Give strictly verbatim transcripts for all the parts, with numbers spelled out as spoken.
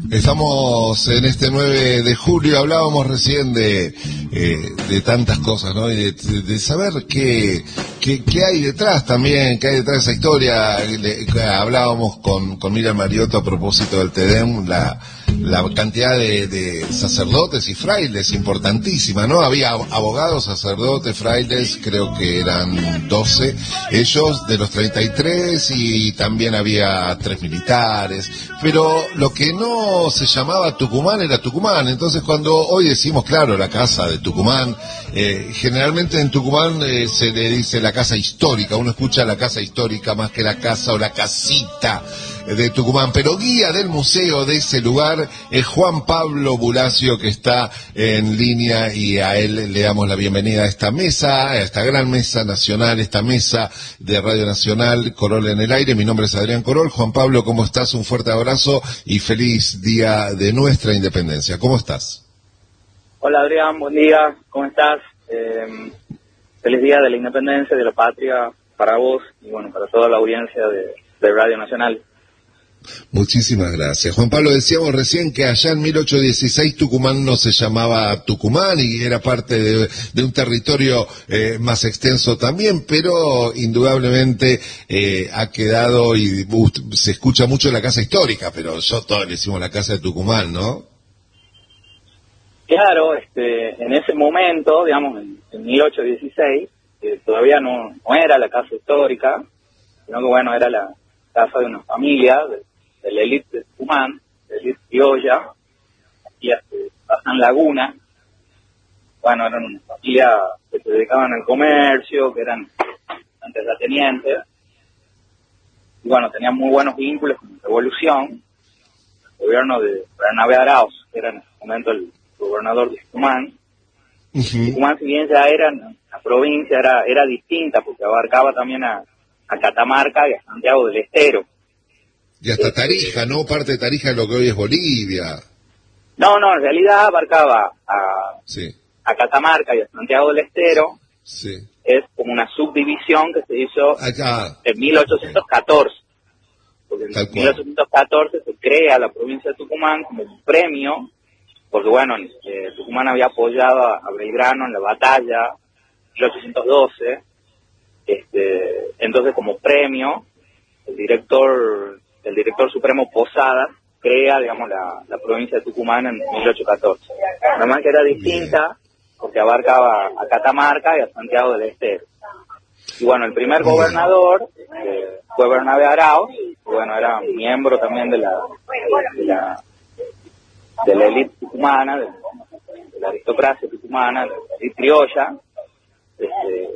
Estamos en este nueve de julio, hablábamos recién de, eh, de tantas cosas, ¿no? Y de, de, de saber qué, qué, qué hay detrás también, qué hay detrás de esa historia. Le, hablábamos con, con Miriam Mariotto a propósito del TEDEM, la, la cantidad de, de sacerdotes y frailes importantísima, ¿no? Había abogados, sacerdotes, frailes, creo que eran doce, ellos de los treinta y tres, y también había tres militares, pero lo que no se llamaba Tucumán era Tucumán. Entonces cuando hoy decimos, claro, la casa de Tucumán, eh, generalmente en Tucumán eh, se le dice la casa histórica, uno escucha la casa histórica más que la casa o la casita de Tucumán, pero guía del museo de ese lugar es Juan Pablo Bulacio, que está en línea, y a él le damos la bienvenida a esta mesa, a esta gran mesa nacional, esta mesa de Radio Nacional, Corol en el aire. Mi nombre es Adrián Corol. Juan Pablo, ¿cómo estás? Un fuerte abrazo y feliz día de nuestra independencia. ¿Cómo estás? Hola Adrián, buen día, ¿cómo estás? Eh, feliz día de la independencia, de la patria, para vos y bueno, para toda la audiencia de, de Radio Nacional. Muchísimas gracias. Juan Pablo, decíamos recién que allá en mil ochocientos dieciséis Tucumán no se llamaba Tucumán y era parte de, de un territorio eh, más extenso también, pero indudablemente eh, ha quedado, y uh, se escucha mucho la casa histórica, pero yo todos le decimos la casa de Tucumán, ¿no? Claro, este, en ese momento, digamos, en, en mil ochocientos dieciséis, eh, todavía no, no era la casa histórica, sino que bueno, era la casa de una familia, de, de la élite de Tucumán, de la élite criolla, y este, San Laguna. Bueno, eran una familia que se dedicaban al comercio, que eran terratenientes, y bueno, tenían muy buenos vínculos con la revolución. El gobierno de Bernabé Arauz, que era en ese momento el gobernador de Tucumán. Uh-huh. Tucumán, si bien ya era, la provincia era, era distinta, porque abarcaba también a, a Catamarca y a Santiago del Estero. Y hasta Tarija, ¿no? Parte de Tarija de lo que hoy es Bolivia. No, no, en realidad abarcaba a, sí. a Catamarca y a Santiago del Estero. Sí. Es como una subdivisión que se hizo Acá. en mil ochocientos catorce. Porque en mil ochocientos catorce se crea la provincia de Tucumán como un premio, porque bueno, eh, Tucumán había apoyado a, a Belgrano en la batalla en mil ochocientos doce. Este, entonces como premio, el director... el director supremo Posadas crea, digamos, la, la provincia de Tucumán en mil ochocientos catorce. Nada más que era distinta porque abarcaba a Catamarca y a Santiago del Estero. Y bueno, el primer gobernador eh, fue Bernabé Arauz, y bueno, era miembro también de la de la, de la élite tucumana, de, de la aristocracia tucumana, de la élite criolla. Este,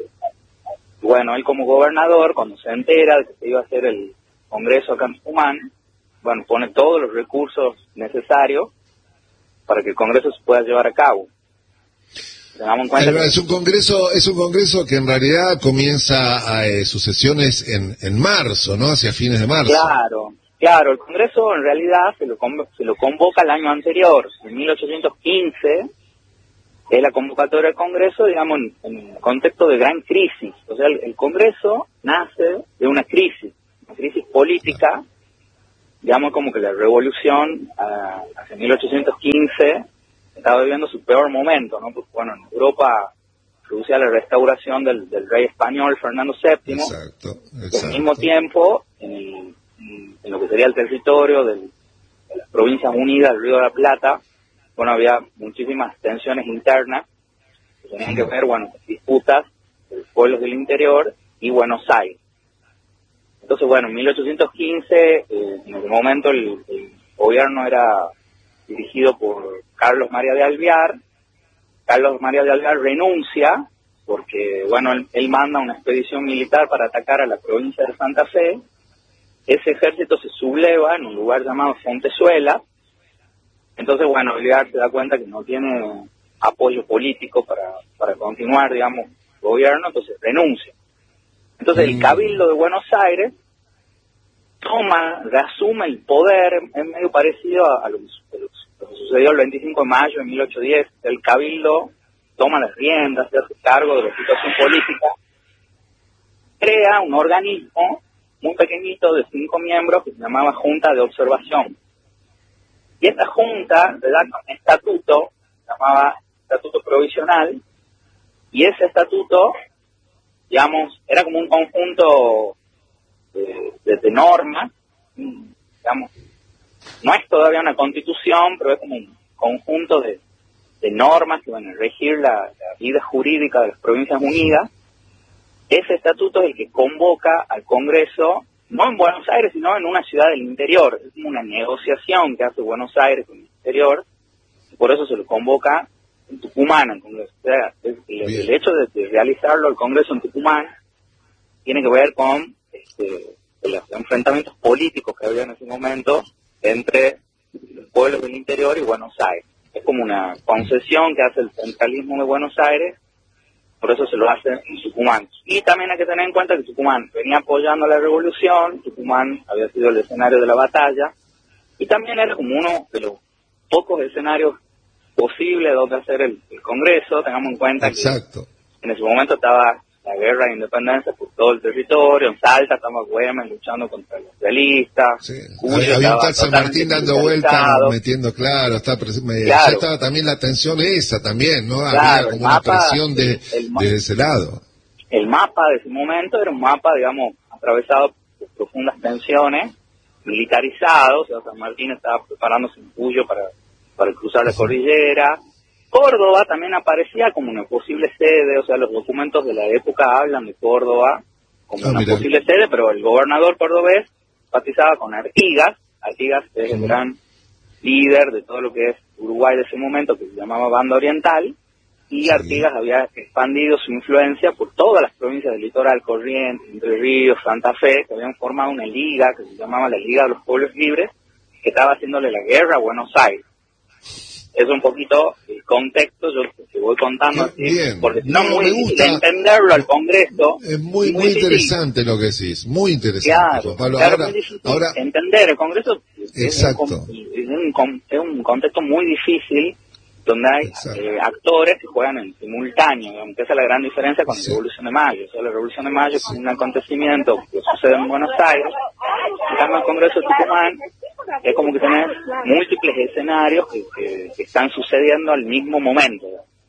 y bueno, él como gobernador, cuando se entera de que se iba a hacer el Congreso acá en Tucumán, bueno, pone todos los recursos necesarios para que el Congreso se pueda llevar a cabo. Tengamos en cuenta es, que... es un congreso, es un congreso que en realidad comienza a eh, sus sesiones en, en marzo, ¿no? Hacia fines de marzo. Claro, claro, el Congreso en realidad se lo, se lo convoca el año anterior, en mil ochocientos quince, es la convocatoria del Congreso, digamos, en, en contexto de gran crisis. O sea, el, el Congreso nace de una crisis. crisis política, digamos como que la revolución uh, hacia mil ochocientos quince estaba viviendo su peor momento, ¿no? Porque bueno, en Europa producía la restauración del, del rey español Fernando séptimo, exacto, exacto. Y al mismo tiempo, en, el, en lo que sería el territorio del, de las Provincias Unidas del Río de la Plata, bueno, había muchísimas tensiones internas que tenían que ver, bueno, disputas de los pueblos del interior y Buenos Aires. Entonces, bueno, en mil ochocientos quince, eh, en ese momento el, el gobierno era dirigido por Carlos María de Alvear. Carlos María de Alvear renuncia porque, bueno, él, él manda una expedición militar para atacar a la provincia de Santa Fe. Ese ejército se subleva en un lugar llamado Fontezuela. Entonces, bueno, Alvear se da cuenta que no tiene apoyo político para, para continuar, digamos, el gobierno, entonces renuncia. Entonces el Cabildo de Buenos Aires toma, reasume el poder, es medio parecido a, a, lo, a lo que sucedió el veinticinco de mayo de mil ochocientos diez. El Cabildo toma las riendas, se hace cargo de la situación política, crea un organismo muy pequeñito de cinco miembros que se llamaba Junta de Observación. Y esta junta redacta un estatuto, se llamaba Estatuto Provisional, y ese estatuto, digamos, era como un conjunto de, de, de normas, digamos, no es todavía una constitución, pero es como un conjunto de, de normas que van a regir la, la vida jurídica de las Provincias Unidas. Ese estatuto es el que convoca al Congreso, no en Buenos Aires, sino en una ciudad del interior. Es como una negociación que hace Buenos Aires con el interior, y por eso se lo convoca en Tucumán, al Congreso. O sea, el, el hecho de, de realizarlo el Congreso en Tucumán tiene que ver con este, los enfrentamientos políticos que había en ese momento entre los pueblos del interior y Buenos Aires. Es como una concesión que hace el centralismo de Buenos Aires, por eso se lo hace en Tucumán. Y también hay que tener en cuenta que Tucumán venía apoyando la revolución, Tucumán había sido el escenario de la batalla, y también era como uno de los pocos escenarios posibles donde hacer el, el Congreso. Tengamos en cuenta Exacto. que en ese momento estaba la guerra de independencia por todo el territorio, en Salta estaba Güemes luchando contra los realistas, sí. Julio había un tal San Martín dando vueltas, metiendo, claro, está, me, claro. ya estaba también la tensión esa también, ¿no? Claro, había como mapa, una presión de, el, de ese lado. El mapa de ese momento era un mapa, digamos, atravesado por profundas tensiones, militarizado. O sea, San Martín estaba preparándose un Cuyo para, para cruzar la sí. cordillera. Córdoba también aparecía como una posible sede, o sea, los documentos de la época hablan de Córdoba como oh, una mira. posible sede, pero el gobernador cordobés simpatizaba con Artigas. Artigas es el gran líder de todo lo que es Uruguay de ese momento, que se llamaba Banda Oriental, y sí. Artigas había expandido su influencia por todas las provincias del litoral, Corrientes, Entre Ríos, Santa Fe, que habían formado una liga que se llamaba la Liga de los Pueblos Libres, que estaba haciéndole la guerra a Buenos Aires. Es un poquito el contexto, yo te voy contando así, bien. porque si no, no, muy me difícil gusta. de entenderlo al Congreso. Es muy, muy, muy interesante lo que decís, muy interesante. Claro, Pablo. claro, ahora, muy difícil ahora, entender el Congreso. Exacto. Es un, es, un, es un contexto muy difícil, donde hay eh, actores que juegan en simultáneo, digamos, que esa es la gran diferencia con sí. la Revolución de Mayo. O sea, la Revolución de Mayo sí. es un acontecimiento que sucede en Buenos Aires, en cambio el Congreso de Tucumán es como que tenés múltiples escenarios que, que, que están sucediendo al mismo momento.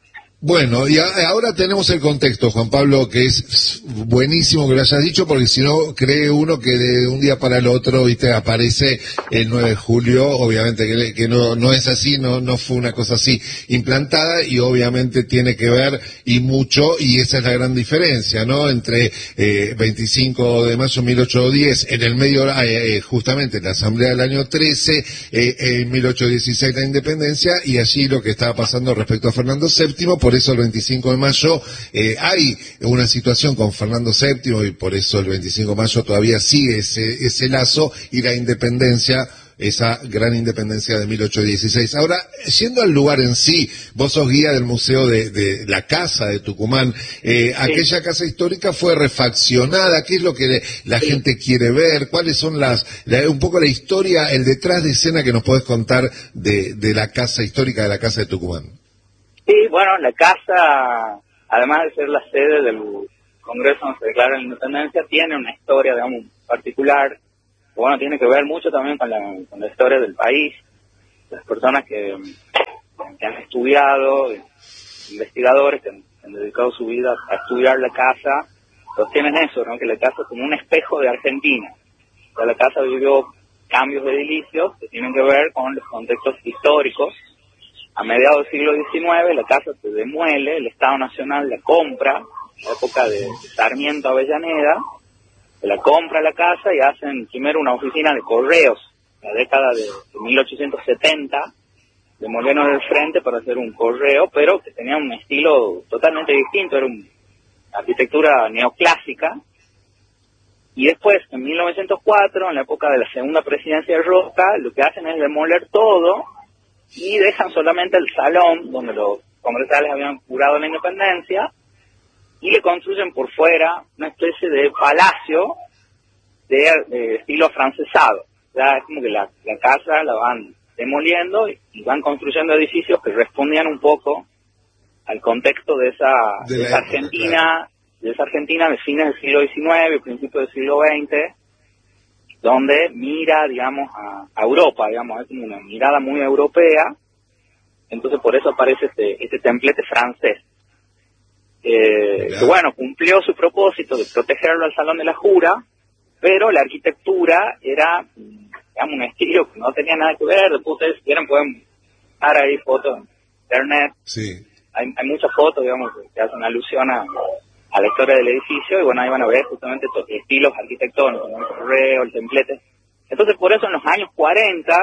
Bueno, y a, ahora tenemos el contexto, Juan Pablo, que es buenísimo que lo hayas dicho, porque si no, cree uno que de un día para el otro, viste, aparece el nueve de julio, obviamente que, que no, no es así, no, no fue una cosa así implantada, y obviamente tiene que ver, y mucho, y esa es la gran diferencia, ¿no?, entre eh, veinticinco de mayo de mil ochocientos diez, en el medio, eh, justamente, la Asamblea del año trece, eh, en mil ochocientos dieciséis la independencia, y allí lo que estaba pasando respecto a Fernando séptimo. Por eso el veinticinco de mayo eh, hay una situación con Fernando séptimo, y por eso el veinticinco de mayo todavía sigue ese, ese lazo, y la independencia, esa gran independencia de mil ochocientos dieciséis. Ahora, yendo al lugar en sí, vos sos guía del Museo de, de la Casa de Tucumán. Eh, sí. Aquella casa histórica fue refaccionada. ¿Qué es lo que la sí. gente quiere ver? ¿Cuáles son las, la, un poco la historia, el detrás de escena que nos podés contar de, de la casa histórica de la Casa de Tucumán? Sí, bueno, la casa, además de ser la sede del Congreso donde se declara la independencia, tiene una historia, digamos, particular. Bueno, tiene que ver mucho también con la, con la historia del país. Las personas que, que han estudiado, investigadores que han, que han dedicado su vida a estudiar la casa, sostienen eso, ¿no?, que la casa es como un espejo de Argentina. O sea, la casa vivió cambios edilicios que tienen que ver con los contextos históricos. A mediados del siglo diecinueve la casa se demuele, el Estado Nacional la compra, en la época de Sarmiento Avellaneda, se la compra la casa y hacen primero una oficina de correos, en la década de, de mil ochocientos setenta, demolieron el frente para hacer un correo, pero que tenía un estilo totalmente distinto, era una arquitectura neoclásica. Y después, en mil novecientos cuatro, en la época de la segunda presidencia de Roca, lo que hacen es demoler todo y dejan solamente el salón donde los congresales habían jurado la independencia, y le construyen por fuera una especie de palacio de, de estilo francesado. O sea, es como que la, la casa la van demoliendo y van construyendo edificios que respondían un poco al contexto de esa, de de esa época, Argentina, claro. de esa Argentina de fines del siglo diecinueve y principios del siglo veinte, donde mira, digamos, a, a Europa, digamos, es como una mirada muy europea, entonces por eso aparece este, este templete francés. Eh, que bueno, cumplió su propósito de protegerlo al Salón de la Jura, pero la arquitectura era, digamos, un estilo que no tenía nada que ver. Después ustedes si quieren pueden buscar ahí fotos en internet. Sí. Hay, hay muchas fotos, digamos, que hacen alusión a, a la historia del edificio, y bueno, ahí van a ver justamente estos estilos arquitectónicos, ¿no? El correo, el templete. Entonces, por eso en los años cuarenta,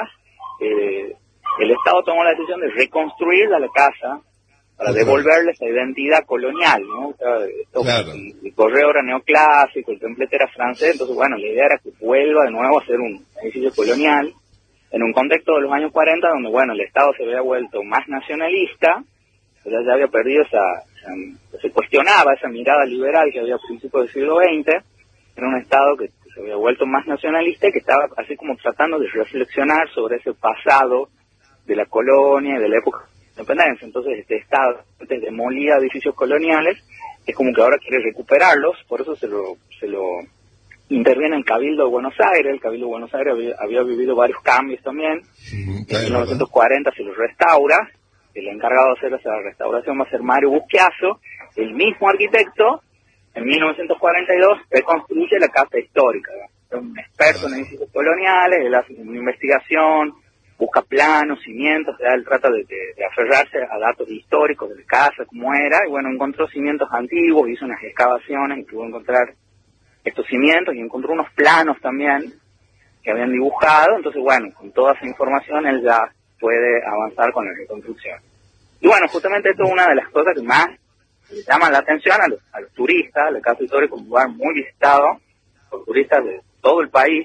eh, el Estado tomó la decisión de reconstruir la casa para devolverle esa identidad colonial, ¿no? O sea, esto, claro. el, el correo era neoclásico, el templete era francés, entonces, bueno, la idea era que vuelva de nuevo a ser un edificio colonial, en un contexto de los años cuarenta, donde, bueno, el Estado se había vuelto más nacionalista, ya, ya había perdido esa, esa, se cuestionaba esa mirada liberal que había a principios del siglo veinte, era un Estado que se había vuelto más nacionalista y que estaba así como tratando de reflexionar sobre ese pasado de la colonia y de la época independencia. Entonces este Estado antes demolía edificios coloniales, es como que ahora quiere recuperarlos, por eso se lo se lo interviene el Cabildo de Buenos Aires. El Cabildo de Buenos Aires había, había vivido varios cambios también. Mm, en mil novecientos cuarenta se los restaura, el encargado de hacer esa restauración va a ser Mario Busquiazo, el mismo arquitecto. En mil novecientos cuarenta y dos reconstruye la casa histórica, es un experto en edificios coloniales, él hace una investigación, busca planos, cimientos, él trata de, de, de aferrarse a datos históricos de la casa, cómo era, y bueno, encontró cimientos antiguos, hizo unas excavaciones y pudo encontrar estos cimientos y encontró unos planos también que habían dibujado. Entonces, bueno, con toda esa información él ya puede avanzar con la reconstrucción. Y bueno, justamente esto es una de las cosas que más le llaman la atención a los, a los turistas. La casa histórica es un lugar muy visitado por turistas de todo el país.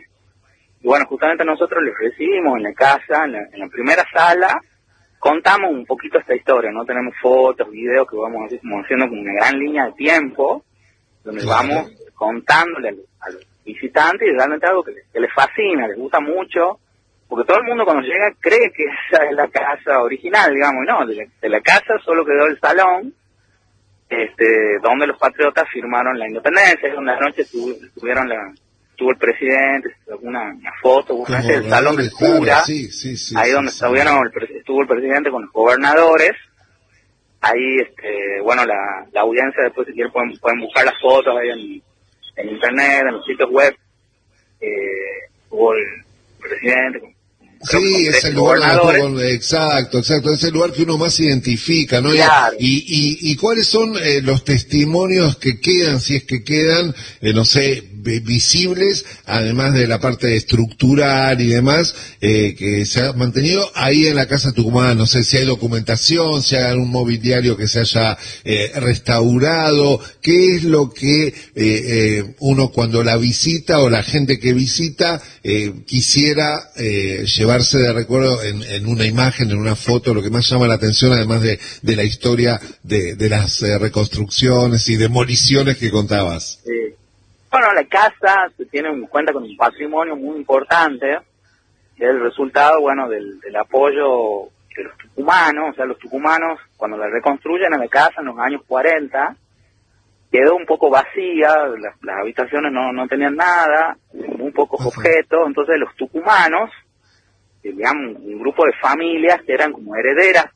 Y bueno, justamente nosotros les recibimos en la casa, en la, en la primera sala, contamos un poquito esta historia, ¿no? Tenemos fotos, videos que vamos así como haciendo como una gran línea de tiempo, donde claro. vamos contándole a los, a los visitantes y realmente algo que les, que les fascina, les gusta mucho, porque todo el mundo cuando llega cree que esa es la casa original, digamos, no, de la, de la casa solo quedó el salón, este, donde los patriotas firmaron la independencia, donde anoche tuvieron la... Estuvo el presidente, una, una foto, una el salón de cura, sí, sí, sí, ahí sí, donde sí, estuvieron, sí. el, estuvo el presidente con los gobernadores, ahí, este, bueno, la, la audiencia después si quieren pueden, pueden buscar las fotos ahí en, en internet, en los sitios web, eh, estuvo el presidente con Sí, es el lugar donde, exacto, exacto, es el lugar que uno más identifica, ¿no? Claro. Y, y, y cuáles son eh, los testimonios que quedan, si es que quedan, eh, no sé, visibles, además de la parte estructural y demás, eh, que se ha mantenido ahí en la Casa Tucumán. No sé si hay documentación, si hay algún mobiliario que se haya eh, restaurado, qué es lo que eh, eh, uno cuando la visita o la gente que visita eh, quisiera eh, llevarse de recuerdo en, en una imagen, en una foto, lo que más llama la atención, además de, de la historia de, de las eh, reconstrucciones y demoliciones que contabas. Sí. Bueno, la casa tiene un, cuenta con un patrimonio muy importante, que es el resultado, bueno, del, del apoyo de los tucumanos. O sea, los tucumanos, cuando la reconstruyen a la casa en los años cuarenta, quedó un poco vacía, las, las habitaciones no, no tenían nada, muy pocos uh-huh. objetos. Entonces los tucumanos, digamos, un grupo de familias que eran como herederas